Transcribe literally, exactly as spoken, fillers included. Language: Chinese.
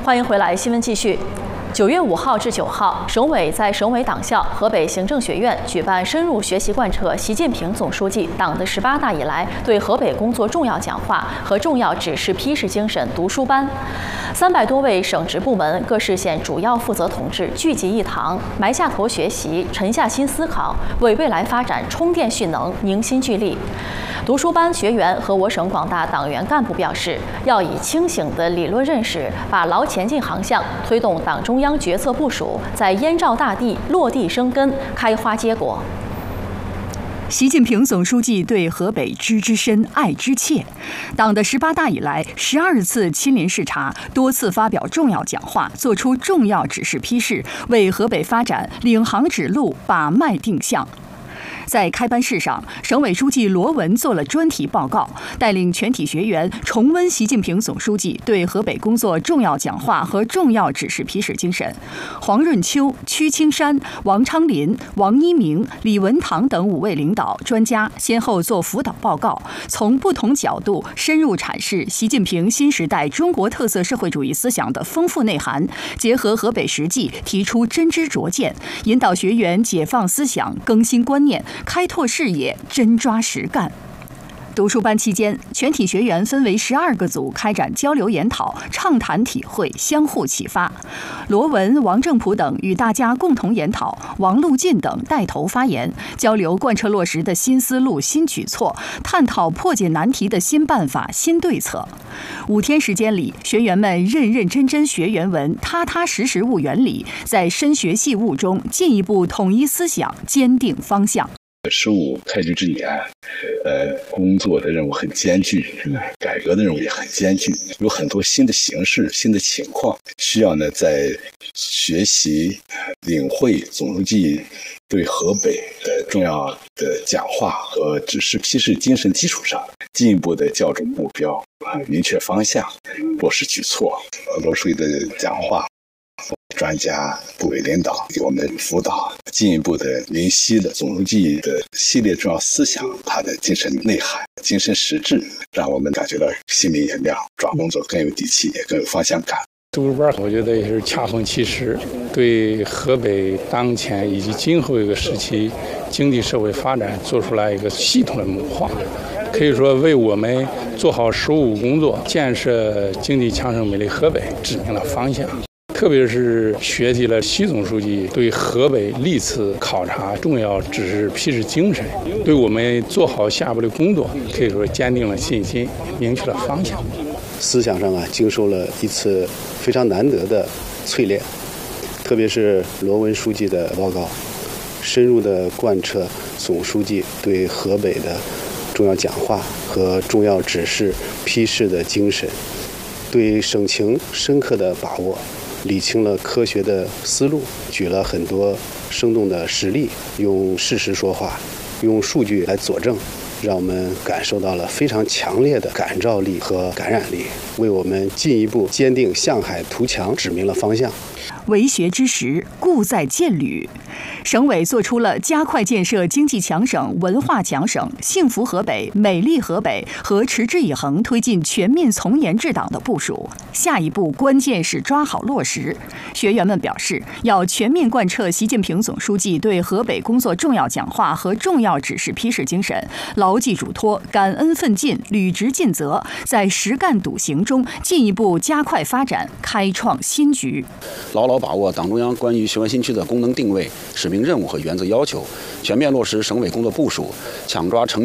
欢迎回来，新闻继续。九月五号至九号，省委在省委党校河北行政学院举办深入学习贯彻习近平总书记党的十八大以来对河北工作重要讲话和重要指示批示精神读书班。三百多位省直部门各市县主要负责同志聚集一堂，埋下头学习，沉下心思考，为未来发展充电蓄能，凝心聚力。读书班学员和我省广大党员干部表示，要以清醒的理论认识，把牢前进航向推动党中央决策部署在燕赵大地落地生根、开花结果。 习近平总书记对河北知之深、爱之切，党的十八大以来，十二次亲临视察，多次发表重要讲话，作出重要指示批示，为河北发展领航指路、把脉定向。在开班式上，省委书记罗文做了专题报告，带领全体学员重温习近平总书记对河北工作重要讲话和重要指示批示精神。黄润秋、屈青山、王昌林、王一鸣、李文堂等五位领导专家先后做辅导报告，从不同角度深入阐释习近平新时代中国特色社会主义思想的丰富内涵，结合河北实际提出真知灼见，引导学员解放思想、更新观念，开拓视野，真抓实干。读书班期间，全体学员分为十二个组开展交流研讨，畅谈体会，相互启发。罗文、王正普等与大家共同研讨，王路进等带头发言，交流贯彻落实的新思路、新举措，探讨破解难题的新办法、新对策。五天时间里，学员们认认真真学原文，踏踏实实悟原理，在深学细悟中进一步统一思想，坚定方向。 十五开局之年，呃，工作的任务很艰巨，改革的任务也很艰巨，有很多新的形势、新的情况，需要呢在学习、领会总书记对河北的重要的讲话和指示批示精神基础上，进一步的校准目标，明确方向，落实举措。罗书记的讲话，专家、部委领导给我们辅导，进一步的明晰了总书记的系列重要思想，他的精神内涵、精神实质，让我们感觉到心明眼亮，抓工作更有底气，也更有方向感。 读书班我觉得也是恰逢其时，对河北当前以及今后一个时期经济社会发展做出来一个系统的谋划，可以说为我们做好十五工作、建设经济强盛美丽河北指明了方向。特别是学习了习总书记对河北历次考察重要指示批示精神，对我们做好下步的工作可以说坚定了信心，明确了方向。 思想上啊，经受了一次非常难得的淬炼，特别是罗文书记的报告，深入的贯彻总书记对河北的重要讲话和重要指示批示的精神，对省情深刻的把握，理清了科学的思路，举了很多生动的实例，用事实说话，用数据来佐证，让我们感受到了非常强烈的感召力和感染力，为我们进一步坚定向海图强指明了方向。 为学之时，故在建旅。省委做出了加快建设经济强省、文化强省、幸福河北、美丽河北和持之以恒推进全面从严治党的部署。下一步关键是抓好落实。学员们表示，要全面贯彻习近平总书记对河北工作重要讲话和重要指示批示精神，牢记嘱托，感恩奋进，履职尽责，在实干笃行中进一步加快发展，开创新局。 牢牢把握党中央关于雄安新区的功能定位、使命任务和原则要求，全面落实省委工作部署，抢抓成